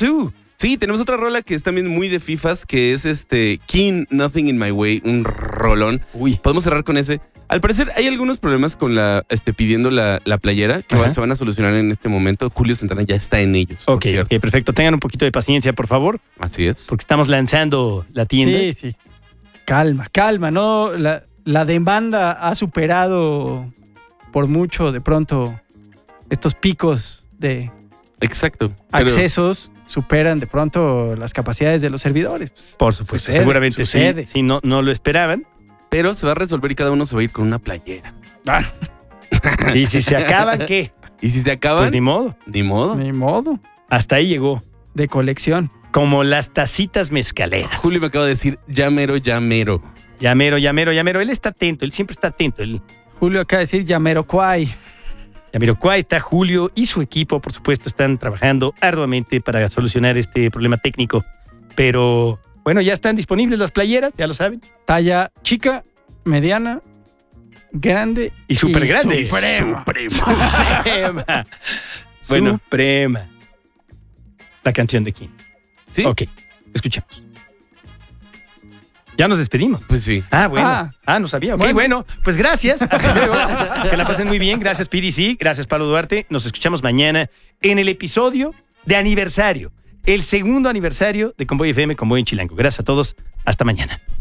2. Sí, tenemos otra rola que es también muy de FIFAs, que es King, Nothing in My Way, un rolón. Uy. Podemos cerrar con ese. Al parecer hay algunos problemas con pidiendo la playera que se van a solucionar en este momento. Julio Santana ya está en ellos. Ok, perfecto. Tengan un poquito de paciencia, por favor. Así es. Porque estamos lanzando la tienda. Sí. Calma, ¿no? La demanda ha superado por mucho de pronto estos picos de Exacto. accesos. Superan de pronto las capacidades de los servidores. Pues, por supuesto, seguramente sucede. Sí, no lo esperaban. Pero se va a resolver y cada uno se va a ir con una playera. ¿Y si se acaban qué? ¿Y si se acaban? Pues ni modo. Ni modo. Hasta ahí llegó. De colección. Como las tacitas mezcaleras. Julio me acaba de decir, ya mero. Llamero. Él está atento, él siempre está atento. Julio acaba de decir Jamiroquai. Jamiroquai está Julio y su equipo, por supuesto, están trabajando arduamente para solucionar este problema técnico. Pero, bueno, ya están disponibles las playeras, ya lo saben. Talla chica, mediana, grande y súper grande. Suprema. Bueno, Suprema. La canción de King. ¿Sí? Ok, escuchemos. Ya nos despedimos. Pues sí. Bueno. No sabía. Ok, bueno, pues gracias. Hasta luego. Que la pasen muy bien. Gracias, PDC. Gracias, Pablo Duarte. Nos escuchamos mañana en el episodio de aniversario. El segundo aniversario de Convoy FM, Convoy en Chilango. Gracias a todos. Hasta mañana.